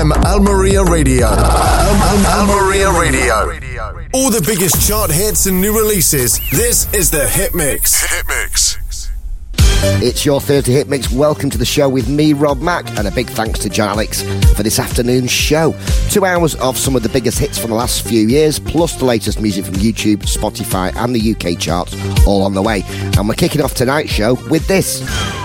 FM Almeria Radio. Almeria Radio. All the biggest chart hits and new releases. This is the Hit Mix. Hit Mix. It's your Thursday Hit Mix. Welcome to the show with me, Rob Mack, and a big thanks to John Alex for this afternoon's show. 2 hours of some of the biggest hits from the last few years, plus the latest music from YouTube, Spotify and the UK charts, all on the way. And we're kicking off tonight's show with this.